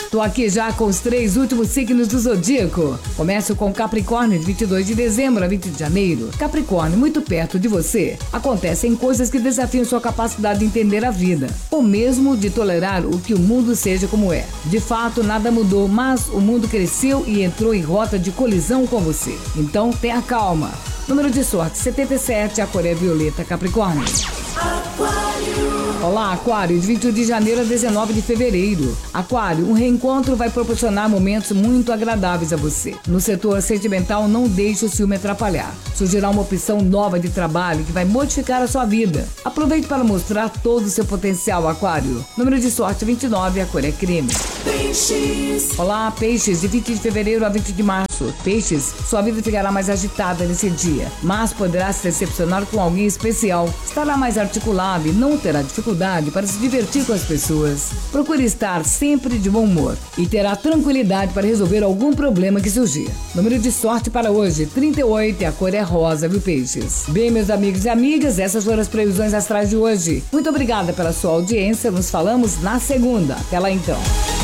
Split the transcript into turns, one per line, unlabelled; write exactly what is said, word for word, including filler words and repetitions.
Tô aqui já com os três últimos signos do zodíaco. Começo com Capricórnio, de vinte e dois de dezembro a vinte de janeiro. Capricórnio, muito perto de você, acontecem coisas que desafiam sua capacidade de entender a vida, ou mesmo de tolerar o que o mundo seja como é. De fato, nada mudou, mas o mundo cresceu e entrou em rota de colisão com você. Então, tenha calma. Número de sorte, setenta e sete, a cor é violeta. Capricórnio. Olá, Aquário, de vinte e um de janeiro a dezenove de fevereiro. Aquário, um reencontro vai proporcionar momentos muito agradáveis a você. No setor sentimental, não deixe o ciúme atrapalhar. Surgirá uma opção nova de trabalho que vai modificar a sua vida. Aproveite para mostrar todo o seu potencial, Aquário. Número de sorte, vinte e nove, a cor é creme. Peixes. Olá, Peixes, de vinte de fevereiro a vinte de março. Peixes, sua vida ficará mais agitada nesse dia, mas poderá se decepcionar com alguém especial. Estará mais articulado e não terá dificuldade para se divertir com as pessoas. Procure estar sempre de bom humor e terá tranquilidade para resolver algum problema que surgir. Número de sorte para hoje, trinta e oito, a cor é rosa, viu, Peixes? Bem, meus amigos e amigas, essas foram as previsões astrais de hoje. Muito obrigada pela sua audiência, nos falamos na segunda. Até lá então.